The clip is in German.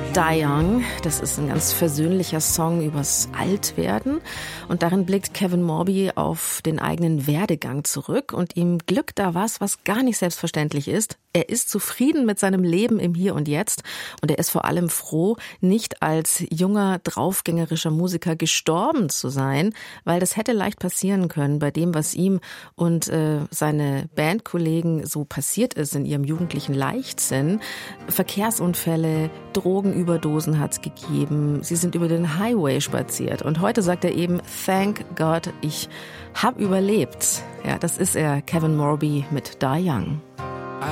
Die Young, das ist ein ganz versöhnlicher Song übers Altwerden und darin blickt Kevin Morby auf den eigenen Werdegang zurück und ihm glückt da was gar nicht selbstverständlich ist. Er ist zufrieden mit seinem Leben im Hier und Jetzt und er ist vor allem froh, nicht als junger, draufgängerischer Musiker gestorben zu sein, weil das hätte leicht passieren können bei dem, was ihm und seine Bandkollegen so passiert ist in ihrem jugendlichen Leichtsinn. Verkehrsunfälle, Drogenüberdosen hat's gegeben, sie sind über den Highway spaziert und heute sagt er eben, thank God, ich hab überlebt. Ja, das ist er, Kevin Morby mit Die Young.